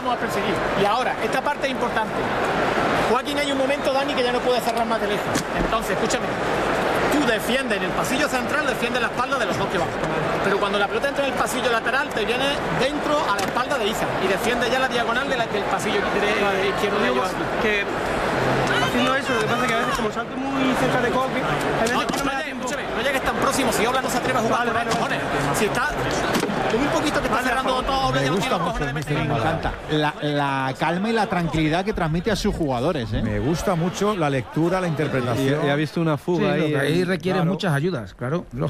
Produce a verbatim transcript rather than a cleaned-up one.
vamos a perseguir. Y ahora, esta parte es importante. Joaquín, hay un momento, Dani, que ya no puede cerrar más de lejos. Entonces, escúchame. Tú defiendes en el pasillo central, defiendes la espalda de los dos que van. Pero cuando la pelota entra en el pasillo lateral, te viene dentro a la espalda de Iza y defiende ya la diagonal de la, del pasillo de, de izquierdo de ellos. Que haciendo eso, lo que pasa es que a veces como salto muy cerca de Coque, hay veces No, que no me no, da tiempo. escúchame, no llegues tan próximo. Si Obla no se atreve a jugar, Vale, vale, cojones. Si está un poquito que está cerrando todo, Obla ya no tiene los cojones de meter. Me encanta la, la calma y la tranquilidad que transmite a sus jugadores, ¿eh? Me gusta mucho la lectura, la interpretación. Y, y ha visto una fuga Sí, ahí. ahí requiere claro. muchas ayudas, claro.